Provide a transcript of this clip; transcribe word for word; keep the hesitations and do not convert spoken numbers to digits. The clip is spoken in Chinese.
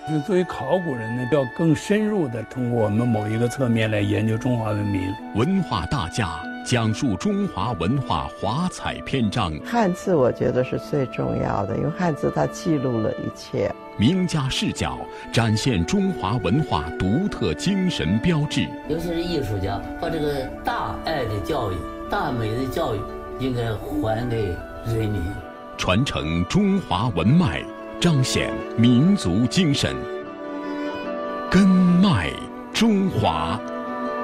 就作为考古人呢，要更深入的通过我们某一个侧面来研究中华文明。 文化大家讲述中华文化华彩篇章。 汉字我觉得是最重要的，因为汉字它记录了一切。 名家视角展现中华文化独特精神标志。 尤其是艺术家，把这个大爱的教育、大美的教育应该还给人民， 传承中华文脉，彰显民族精神，根脉中华。